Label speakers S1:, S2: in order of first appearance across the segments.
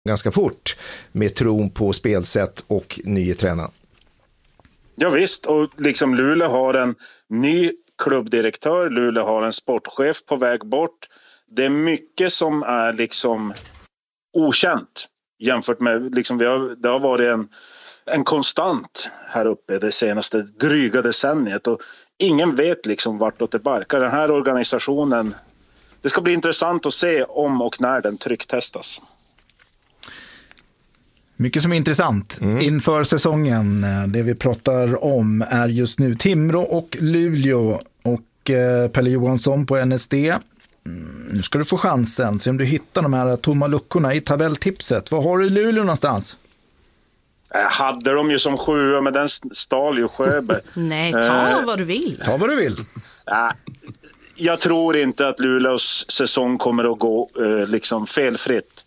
S1: ganska fort med tron på spelsätt och ny tränare.
S2: Ja visst, och liksom Luleå har en ny klubbdirektör, Luleå har en sportchef på väg bort. Det är mycket som är liksom okänt jämfört med liksom det har varit en konstant här uppe det senaste dryga decenniet och ingen vet liksom vartåt det barkar. Den här organisationen, det ska bli intressant att se om och när den trycktestas.
S3: Mycket som är intressant inför säsongen. Det vi pratar om är just nu Timrå och Luleå och Pelle Johansson på NSD. Nu ska du få chansen. Se om du hittar de här tomma luckorna i tabelltipset. Vad har du i Luleå någonstans?
S2: Hade de ju som 7, men den stal ju Sjöberg.
S4: Nej, ta vad du vill.
S3: Ta vad du vill.
S2: Jag tror inte att Luleås säsong kommer att gå liksom felfritt.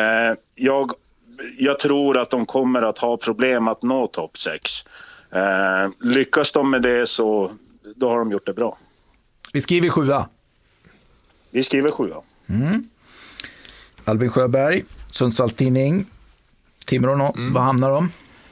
S2: Jag tror att de kommer att ha problem att nå topp 6. Lyckas de med det så då har de gjort det bra.
S3: Vi skriver 7.
S2: Vi skriver 7.
S3: Albin Sjöberg, Sundsvalls Tidning. Timrå, vad hamnar de?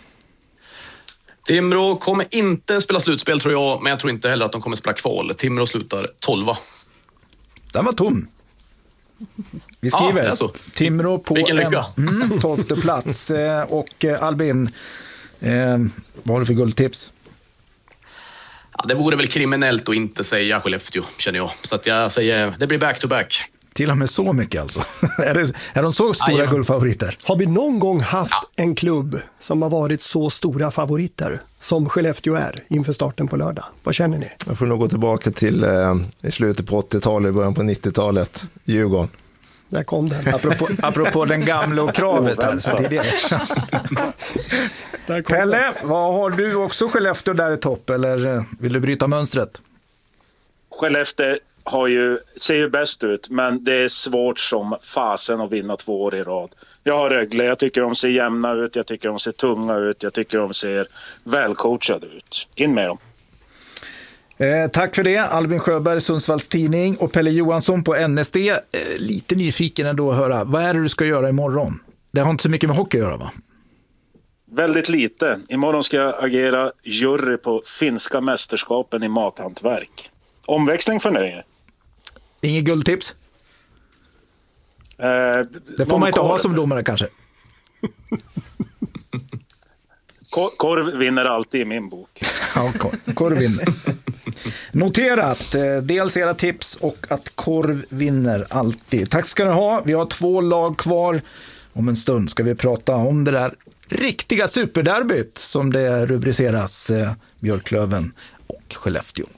S5: Timrå kommer inte spela slutspel tror jag, men jag tror inte heller att de kommer spela kval. Timrå slutar 12. Den
S3: var tom. Vi skriver
S5: det är så.
S3: Timrå på
S5: vilken lycka.
S3: 12:e plats. Och Albin, vad har du för guldtips?
S5: Ja, det vore väl kriminellt att inte säga Skellefteå, känner jag. Så att jag säger, det blir back-to-back.
S3: Till och med så mycket alltså. Är de så stora guldfavoriter?
S6: Har vi någon gång haft en klubb som har varit så stora favoriter som Skellefteå är inför starten på lördag? Vad känner ni?
S1: Jag får nog gå tillbaka till i slutet på 80-talet, början på 90-talet. Djurgården.
S6: Där kom den.
S3: Apropå den gamla och kravet här så tidigare. Pelle, vad har du också Skellefteå där i topp eller vill du bryta mönstret?
S2: Skellefteå ser ju bäst ut, men det är svårt som fasen att vinna 2 år i rad. Jag har Rögle, jag tycker de ser jämna ut, jag tycker de ser tunga ut, jag tycker de ser välcoachade ut. In med dem.
S3: Tack för det, Albin Sjöberg, Sundsvalls Tidning och Pelle Johansson på NSD. Lite nyfiken ändå att höra, vad är det du ska göra imorgon? Det har inte så mycket med hockey att göra, va?
S2: Väldigt lite. Imorgon ska jag agera jury på finska mästerskapen i mathantverk. Omväxling för nöje.
S3: Inget guldtips? Det får man inte ha som domare kanske.
S2: Korv vinner alltid i min bok.
S3: Ja, korv vinner. Noterat, dels era tips och att korv vinner alltid. Tack ska ni ha. Vi har 2 lag kvar. Om en stund ska vi prata om det där riktiga superderbyt som det rubriceras, Björklöven och Skellefteå.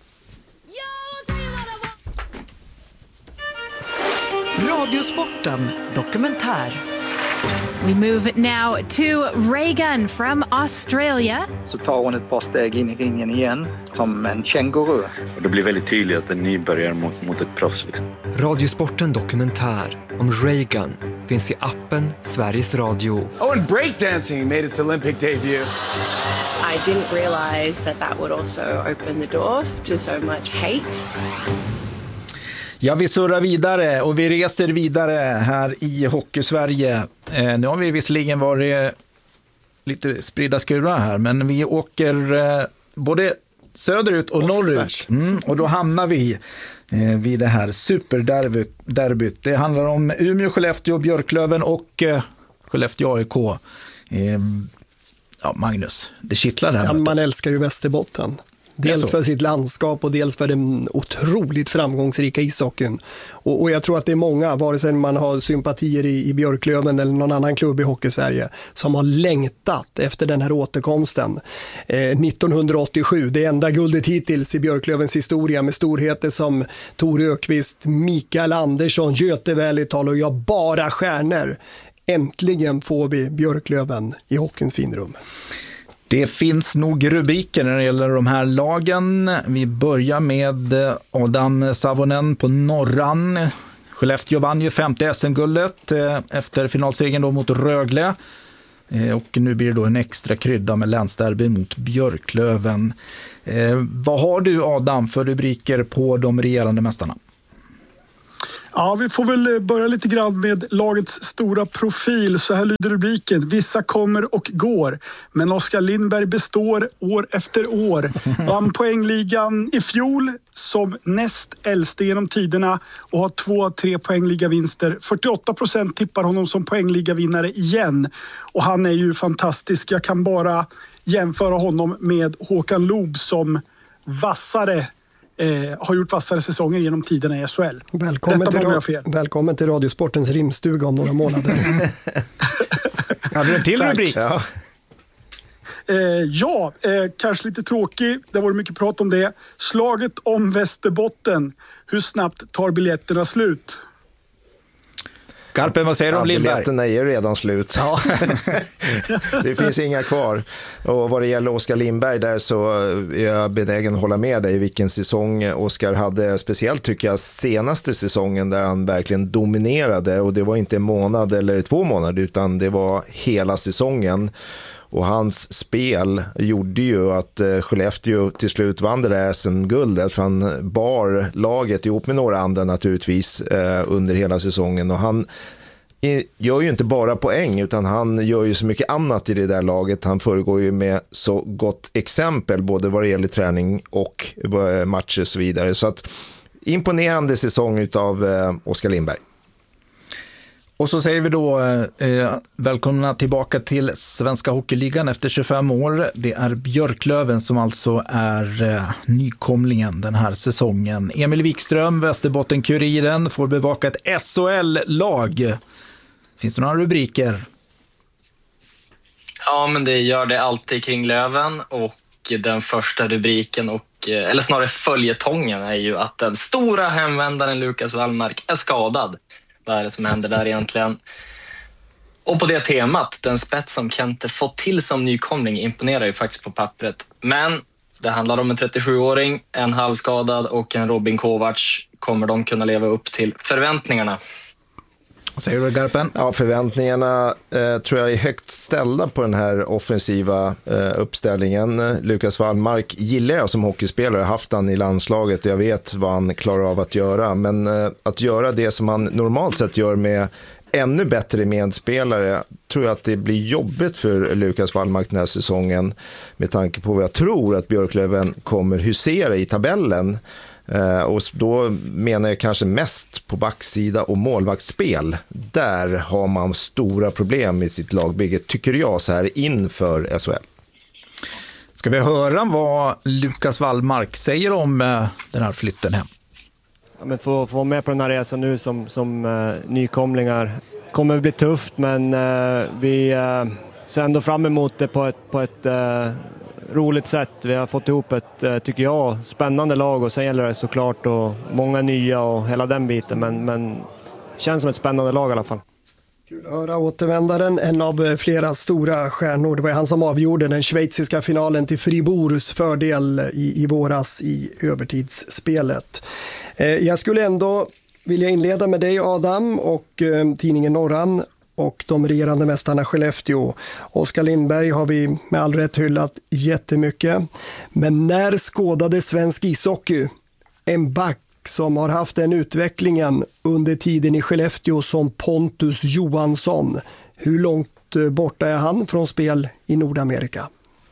S7: Radiosporten dokumentär.
S8: We move now to Reagan from Australia.
S9: Så tar hon ett par steg in i ringen igen, som en känguru.
S10: Och det blir väldigt tydligt att en nybörjare mot ett proffs. Liksom.
S7: Radiosporten dokumentär om Reagan finns i appen Sveriges Radio.
S11: Oh, and breakdancing made its Olympic debut.
S12: I didn't realize that would also open the door to so much hate.
S3: Ja, vi surrar vidare och vi reser vidare här i Hockeysverige. Nu har vi visserligen varit lite spridda skurar här, men vi åker både söderut och norrut. Och då hamnar vi vid det här superderbyt. Det handlar om Umeå, Skellefteå, Björklöven och Skellefteå AIK. Ja, Magnus, det kittlar här.
S6: Ja, man älskar ju Västerbotten. Dels för sitt landskap och dels för den otroligt framgångsrika ishockeyn. Och jag tror att det är många, vare sig man har sympatier i Björklöven eller någon annan klubb i Hockeysverige, som har längtat efter den här återkomsten. 1987, det enda guldet hittills i Björklövens historia med storheter som Tor Ökvist, Mikael Andersson, Göte Välital och jag, bara stjärnor. Äntligen får vi Björklöven i hockeyns finrum.
S3: Det finns nog rubriker när det gäller de här lagen. Vi börjar med Adam Savonen på Norran. Skellefteå vann ju 5:e SM-guldet efter finalsegern då mot Rögle. Och nu blir det då en extra krydda med länsderby mot Björklöven. Vad har du, Adam, för rubriker på de regerande mästarna?
S13: Ja, vi får väl börja lite grann med lagets stora profil. Så här lyder rubriken. Vissa kommer och går. Men Oskar Lindberg består år efter år. Vann poängligan i fjol som näst äldste genom tiderna och har 2-3 poängligavinster. 48% tippar honom som poängligavinnare igen. Och han är ju fantastisk. Jag kan bara jämföra honom med Håkan Loob som har gjort vassare säsonger genom tiderna i SHL.
S6: Välkommen till Radiosportens rimstuga om några månader.
S3: Hade du en till rubrik?
S13: Kanske lite tråkig. Det var mycket prat om det. Slaget om Västerbotten. Hur snabbt tar biljetterna slut?
S3: Garpen, vad säger du om Lindberg?
S1: Biljetterna är ju redan slut. Ja. Det finns inga kvar. Och vad det gäller Oskar Lindberg där så är jag benägen att hålla med dig vilken säsong Oskar hade. Speciellt tycker jag senaste säsongen där han verkligen dominerade. Och det var inte en månad eller 2 månader utan det var hela säsongen. Och hans spel gjorde ju att Skellefteå till slut vann det där SM-guldet. För han bar laget ihop med några andra naturligtvis under hela säsongen. Och han gör ju inte bara poäng utan han gör ju så mycket annat i det där laget. Han föregår ju med så gott exempel både vad det gäller träning och matcher och så vidare. Så att imponerande säsong utav Oskar Lindberg.
S3: Och så säger vi då välkomna tillbaka till Svenska Hockeyligan efter 25 år. Det är Björklöven som alltså är nykomlingen den här säsongen. Emil Wikström, Västerbotten-Kuriren, får bevaka ett SHL-lag. Finns det några rubriker?
S14: Ja, men det gör det alltid kring Löven och den första rubriken eller snarare följetongen är ju att den stora hemvändaren Lukas Wallmark är skadad. Vad är det som händer där egentligen? Och på det temat, den spets som Kente fått till som nykomling imponerar ju faktiskt på pappret. Men det handlar om en 37-åring, en halvskadad och en Robin Kovacs. Kommer de kunna leva upp till förväntningarna?
S3: Vad säger du, Garpen?
S1: Ja, förväntningarna tror jag är högt ställda på den här offensiva uppställningen. Lukas Wallmark gillar jag som hockeyspelare, haft han i landslaget och jag vet vad han klarar av att göra. Men att göra det som han normalt sett gör med ännu bättre medspelare tror jag att det blir jobbigt för Lukas Wallmark den här säsongen med tanke på vad jag tror att Björklöven kommer husera i tabellen. Och då menar jag kanske mest på backsida och målvaktsspel. Där har man stora problem med sitt lagbygge, tycker jag, så här inför SHL.
S3: Ska vi höra vad Lukas Wallmark säger om den här flytten hem?
S15: Ja, men få vara med på den här resan nu som nykomlingar kommer att bli tufft, men vi ser ändå fram emot det på ett roligt sätt. Vi har fått ihop ett, tycker jag, spännande lag och sen gäller det såklart och många nya och hela den biten, men känns som ett spännande lag i alla fall.
S6: Kul att höra återvändaren, en av flera stora stjärnor. Det var han som avgjorde den schweiziska finalen till Fribourgs fördel i våras i övertidsspelet. Jag skulle ändå vilja inleda med dig, Adam, och tidningen Norran och de regerande mästarna Skellefteå. Oskar Lindberg har vi med all rätt hyllat jättemycket. Men när skådade svensk ishockey en back som har haft den utvecklingen under tiden i Skellefteå som Pontus Johansson? Hur långt borta är han från spel i Nordamerika?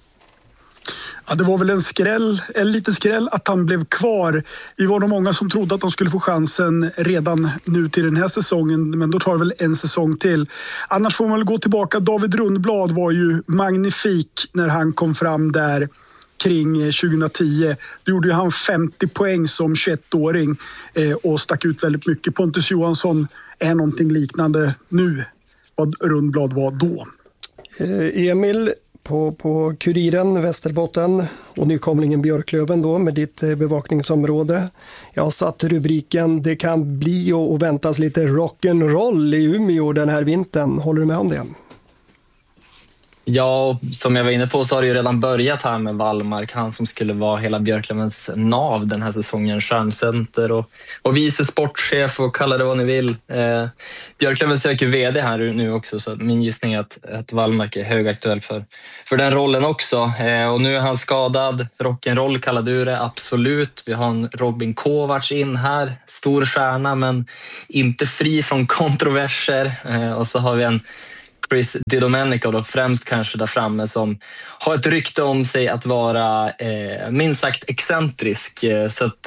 S13: Ja, det var väl en liten skräll att han blev kvar. Vi var nog många som trodde att de skulle få chansen redan nu till den här säsongen, men då tar det väl en säsong till. Annars får man väl gå tillbaka. David Rundblad var ju magnifik när han kom fram där kring 2010. Då gjorde ju han 50 poäng som 21-åring och stack ut väldigt mycket. Pontus Johansson är någonting liknande nu vad Rundblad var då.
S6: Emil, på Kuriren, Västerbotten och nykomlingen Björklöven då med ditt bevakningsområde. Jag har satt rubriken "Det kan bli och väntas lite rock'n'roll i Umeå den här vintern". Håller du med om det?
S14: Ja, och som jag var inne på så har det ju redan börjat här med Wallmark. Han som skulle vara hela Björklövens nav den här säsongen. Stjärncenter och vice sportchef och kalla det vad ni vill. Björklöven söker vd här nu också, så min gissning är att Wallmark är högaktuell för den rollen också. Och nu är han skadad. Rock'n'roll kallar du det, absolut. Vi har en Robin Kovacs in här. Stor stjärna men inte fri från kontroverser. Och så har vi en Chris DiDomenico då, främst kanske där framme, som har ett rykte om sig att vara minst sagt excentrisk. Så att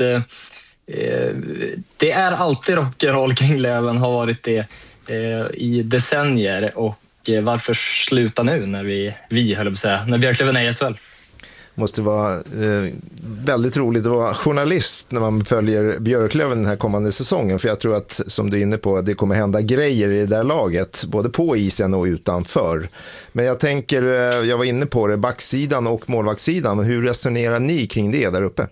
S14: det är alltid rock'n'roll kring Löven, har varit det i decennier. Och varför sluta nu när vi höll på att säga, när Björklöven är i SHL?
S1: Måste vara väldigt roligt att vara journalist när man följer Björklöven den här kommande säsongen, för jag tror att, som du är inne på, det kommer hända grejer i det där laget, både på isen och utanför. Men jag tänker, jag var inne på det, backsidan och målvaktssidan, hur resonerar ni kring det där uppe?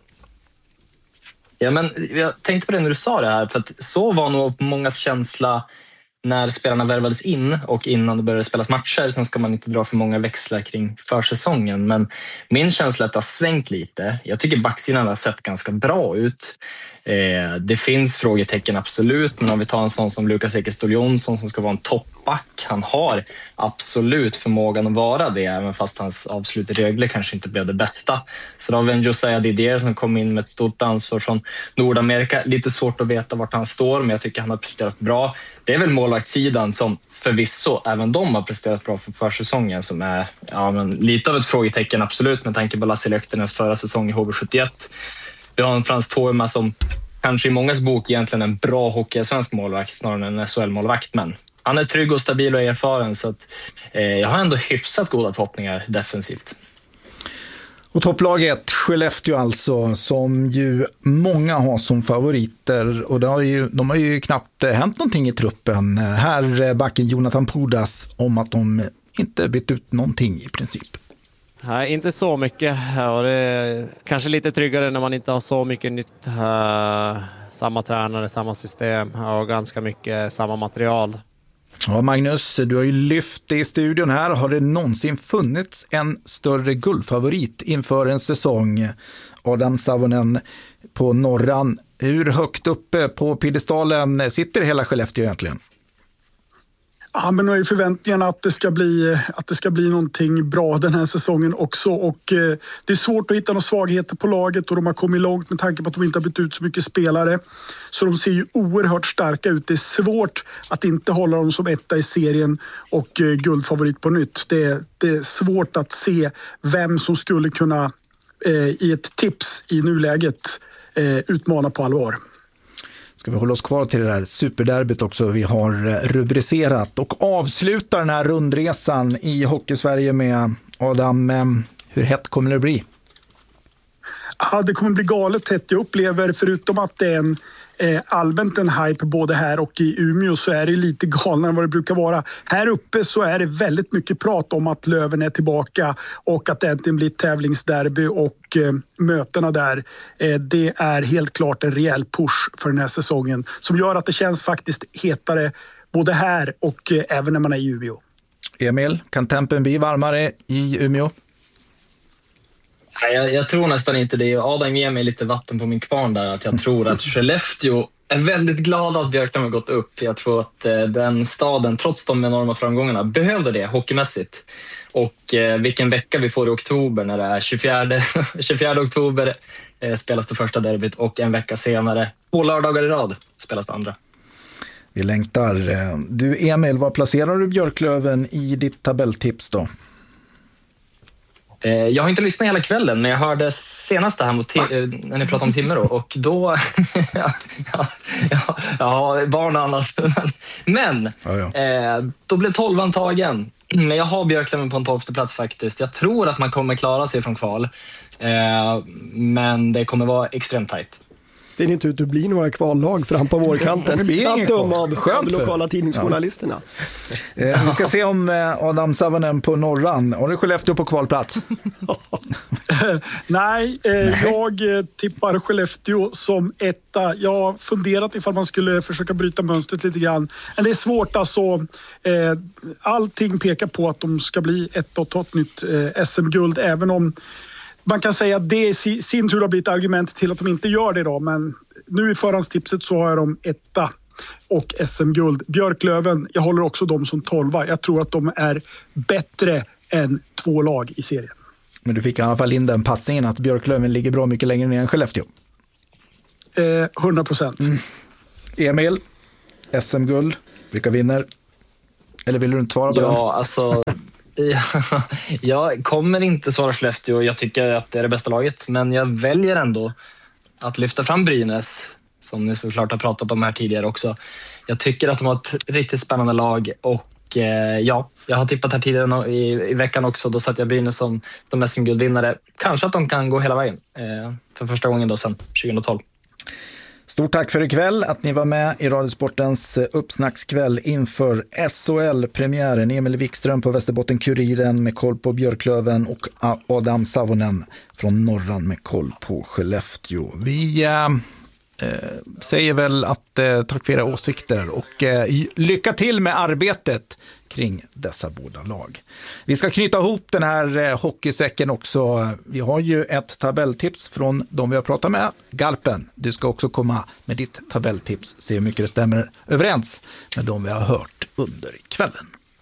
S14: Ja, men jag tänkte på det när du sa det här, för att så var nog mångas känsla när spelarna värvades in och innan det började spelas matcher. Sen ska man inte dra för många växlar kring försäsongen, men min känsla är att det har svängt lite. Jag tycker backsidan har sett ganska bra ut. Det finns frågetecken absolut, men om vi tar en sån som Lukas Ekeståhl Jonsson som ska vara en toppback, han har absolut förmågan att vara det, även fast hans avslut i Rögle kanske inte blev det bästa. Så då har vi en Josiah Didier som kom in med ett stort ansvar från Nordamerika. Lite svårt att veta vart han står, men jag tycker han har presterat bra. Det är väl målvaktssidan som förvisso även de har presterat bra för försäsongen, som är lite av ett frågetecken absolut, med tanke på Lasse Löktenens förra säsong i HV71. Vi har en Frans Toema som kanske i mångas bok egentligen en bra hockey-svensk målvakt snarare än en SHL-målvakt, men han är trygg och stabil och erfaren, så att, jag har ändå hyfsat goda förhoppningar defensivt.
S3: Och topplaget, Skellefteå alltså, som ju många har som favoriter, och de har ju knappt hänt någonting i truppen. Här backen Jonathan Pudas om att de inte bytt ut någonting i princip.
S16: Nej, inte så mycket. Och det är kanske lite tryggare när man inte har så mycket nytt. Samma tränare, samma system och ganska mycket samma material.
S3: Ja, Magnus, du har ju lyft det i studion här. Har det någonsin funnits en större guldfavorit inför en säsong? Adam Savonen på Norran. Hur högt uppe på piedestalen sitter hela Skellefteå egentligen?
S13: Ja, men nu är förväntningarna att det ska bli någonting bra den här säsongen också, och det är svårt att hitta några svagheter på laget, och de har kommit långt med tanke på att de inte har bytt ut så mycket spelare, så de ser ju oerhört starka ut. Det är svårt att inte hålla dem som etta i serien och guldfavorit på nytt. Det är svårt att se vem som skulle kunna i ett tips i nuläget utmana på allvar.
S3: Ska vi hålla oss kvar till det där superderbyt också vi har rubricerat, och avslutar den här rundresan i Hockeysverige med Adam. Hur hett kommer det bli?
S13: Ja, det kommer bli galet hett. Jag upplever, förutom att det är en allmänt en hype både här och i Umeå, så är det lite galnare än vad det brukar vara. Här uppe så är det väldigt mycket prat om att Löven är tillbaka och att det äntligen blir tävlingsderby, och mötena där. Det är helt klart en rejäl push för den här säsongen som gör att det känns faktiskt hetare både här och även när man är i Umeå.
S3: Emil, kan tempen bli varmare i Umeå?
S14: Jag tror nästan inte det. Adam ger mig lite vatten på min kvarn där, att jag tror att Skellefteå är väldigt glad att Björklöven har gått upp. Jag tror att den staden, trots de enorma framgångarna, behövde det hockeymässigt. Och vilken vecka vi får i oktober, när det är 24 oktober spelas det första derbyt, och en vecka senare, 2 lördagar i rad, spelas det andra.
S3: Vi längtar. Du Emil, vad placerar du Björklöven i ditt tabelltips då?
S14: Jag har inte lyssnat hela kvällen, men jag hörde senast det här när ni pratade om Timrå, och då barn och annars. Men då blev 12an tagen. Men jag har Björklöven på en 12:e plats faktiskt. Jag tror att man kommer klara sig från kval, men det kommer vara extremt tajt.
S6: Ser inte ut att bli några kvallag fram på vårkanten.
S3: Det blir ingen kval.
S6: Av lokala tidningsjournalisterna.
S3: Vi ska se om Adam Savonen på Norran. Har du Skellefteå på kvalplats?
S13: Nej, jag tippar Skellefteå som etta. Jag har funderat ifall man skulle försöka bryta mönstret lite grann. Men det är svårt alltså. Allting pekar på att de ska bli ett och ta ett nytt SM-guld. Även om man kan säga att det i sin tur har blivit argument till att de inte gör det då. Men nu i förhandstipset så har jag dem etta och SM-guld. Björklöven, jag håller också dem som 12. Jag tror att de är bättre än 2 lag i serien.
S3: Men du fick i alla fall in den passningen att Björklöven ligger bra mycket längre ner än Skellefteå.
S13: 100%.
S3: Emil, SM-guld, vilka vinner? Eller vill du inte svara på den?
S14: Ja, alltså... jag kommer inte svara Skellefteå. Jag tycker att det är det bästa laget. Men jag väljer ändå att lyfta fram Brynäs, som ni såklart har pratat om här tidigare också. Jag tycker att de har ett riktigt spännande lag. Och ja, jag har tippat här tidigare i veckan också. Då satt jag Brynäs som SM-guldvinnare. Kanske att de kan gå hela vägen för första gången då sedan 2012.
S3: Stort tack för ikväll att ni var med i Radiosportens uppsnackskväll inför SHL-premiären. Emil Wikström på Västerbotten-Kuriren med koll på Björklöven och Adam Savonen från Norran med koll på Skellefteå. Vi säger väl att tack för era åsikter och lycka till med arbetet kring dessa båda lag. Vi ska knyta ihop den här hockeysäcken också. Vi har ju ett tabelltips från de vi har pratat med. Garpen, du ska också komma med ditt tabelltips. Se hur mycket det stämmer överens med de vi har hört under kvällen.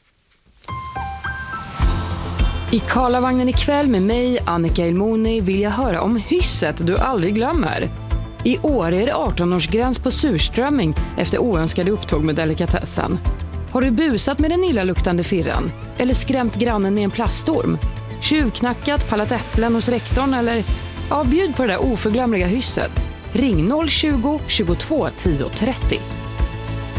S17: I Karlavagnen ikväll med mig, Annika Ilmoni, vill jag höra om hysset du aldrig glömmer. I år är det 18-årsgräns på surströmming efter oönskade upptåg med delikatessen. Har du busat med den illaluktande firran? Eller skrämt grannen med en plastorm? Tjuvknackat, pallat äpplen hos rektorn eller... Ja, bjud på det där oförglömliga hysset. Ring 020 22 10 30.